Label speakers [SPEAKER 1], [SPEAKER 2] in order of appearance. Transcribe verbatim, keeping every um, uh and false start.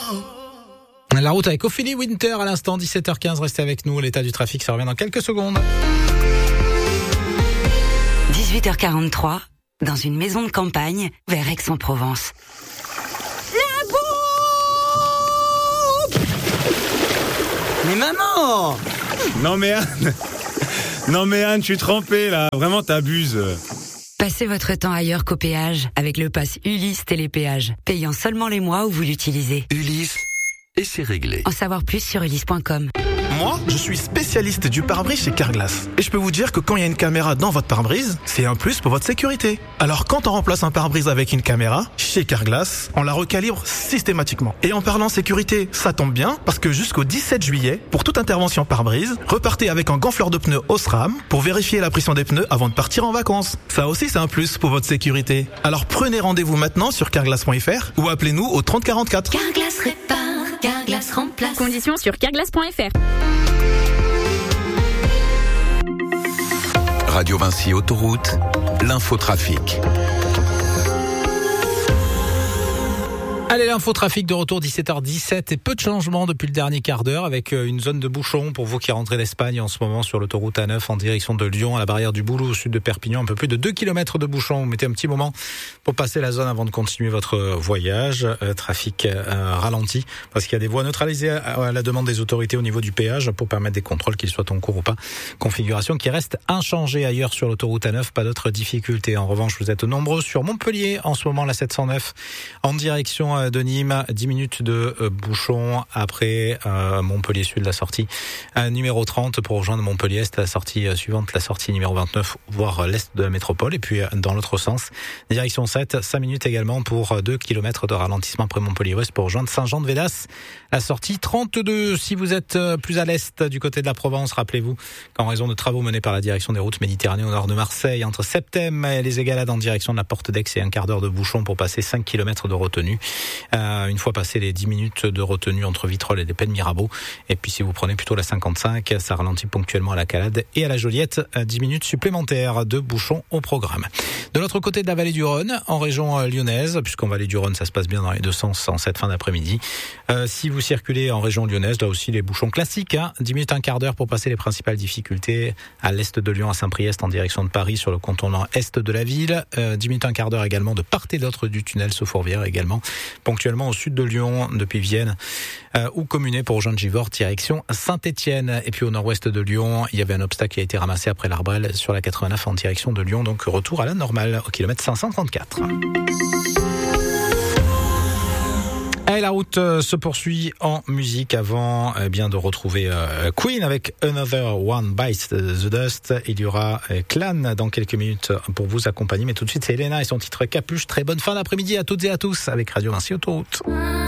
[SPEAKER 1] La route avec Ophélie Winter à l'instant, dix-sept heures quinze, restez avec nous, l'état du trafic, ça revient dans quelques secondes.
[SPEAKER 2] dix-huit heures quarante-trois, dans une maison de campagne, vers Aix-en-Provence.
[SPEAKER 3] La bombe! Mais maman!
[SPEAKER 4] Non mais Anne, non mais Anne, je suis trempé là, vraiment t'abuses.
[SPEAKER 2] Passez votre temps ailleurs qu'au péage, avec le pass Ulysse Télépéage, payant seulement les mois où vous l'utilisez.
[SPEAKER 5] Ulysse, et c'est réglé.
[SPEAKER 2] En savoir plus sur ulysse point com.
[SPEAKER 6] Moi, je suis spécialiste du pare-brise chez Carglass. Et je peux vous dire que quand il y a une caméra dans votre pare-brise, c'est un plus pour votre sécurité. Alors quand on remplace un pare-brise avec une caméra, chez Carglass, on la recalibre systématiquement. Et en parlant sécurité, ça tombe bien, parce que jusqu'au dix-sept juillet, pour toute intervention pare-brise, repartez avec un gonfleur de pneus Osram pour vérifier la pression des pneus avant de partir en vacances. Ça aussi, c'est un plus pour votre sécurité. Alors prenez rendez-vous maintenant sur carglass point f r ou appelez-nous au trente quarante-quatre.
[SPEAKER 7] Carglass répare, Carglass remplace.
[SPEAKER 8] Conditions sur carglass point f r.
[SPEAKER 5] Radio Vinci Autoroute, l'infotrafic.
[SPEAKER 1] Allez, l'infotrafic de retour, dix-sept heures dix-sept et peu de changements depuis le dernier quart d'heure avec une zone de bouchon pour vous qui rentrez d'Espagne en ce moment sur l'autoroute A neuf en direction de Lyon à la barrière du Boulot au sud de Perpignan, un peu plus de deux kilomètres de bouchon. Vous mettez un petit moment pour passer la zone avant de continuer votre voyage. Euh, trafic euh, ralenti parce qu'il y a des voies neutralisées à, à la demande des autorités au niveau du péage pour permettre des contrôles qu'ils soient en cours ou pas. Configuration qui reste inchangée ailleurs sur l'autoroute A neuf, pas d'autres difficultés. En revanche, vous êtes nombreux sur Montpellier en ce moment, la sept cent neuf en direction de Nîmes, dix minutes de euh, bouchon après euh, Montpellier Sud, la sortie euh, numéro trente pour rejoindre Montpellier Est, la sortie euh, suivante, la sortie numéro vingt-neuf, voire euh, l'Est de la métropole, et puis euh, dans l'autre sens, direction sept, cinq minutes également pour euh, deux kilomètres de ralentissement après Montpellier Ouest pour rejoindre Saint-Jean-de-Védas, la sortie trente-deux. Si vous êtes euh, plus à l'Est du côté de la Provence, rappelez-vous qu'en raison de travaux menés par la direction des routes méditerranéennes au nord de Marseille, entre Septem et les Égalades en direction de la Porte d'Aix, et un quart d'heure de bouchon pour passer cinq kilomètres de retenue. Euh, une fois passé les dix minutes de retenue entre Vitrolles et les Pennes Mirabeau. Et puis si vous prenez plutôt la cinquante-cinq, ça ralentit ponctuellement à la Calade et à la Joliette, dix minutes supplémentaires de bouchon au programme. De l'autre côté de la vallée du Rhône, en région lyonnaise, puisqu'en vallée du Rhône ça se passe bien dans les deux sens en cette fin d'après-midi. Euh, si vous circulez en région lyonnaise, là aussi les bouchons classiques, hein, dix minutes, un quart d'heure pour passer les principales difficultés à l'est de Lyon, à Saint-Priest en direction de Paris sur le contournement est de la ville. Euh, dix minutes, un quart d'heure également de part et d'autre du tunnel sous Fourvière également. Ponctuellement au sud de Lyon, depuis Vienne, euh, ou Communé pour rejoindre Givors, direction Saint-Étienne. Et puis au nord-ouest de Lyon, il y avait un obstacle qui a été ramassé après l'Arbrel sur la quatre-vingt-neuf en direction de Lyon, donc retour à la normale au kilomètre cinq cent trente-quatre. Et la route euh, se poursuit en musique avant euh, bien de retrouver euh, Queen avec Another One Bites the Dust. Il y aura euh, Clan dans quelques minutes pour vous accompagner, mais tout de suite c'est Elena et son titre Capuche. Très bonne fin d'après-midi à toutes et à tous avec Radio Vinci Autoroute.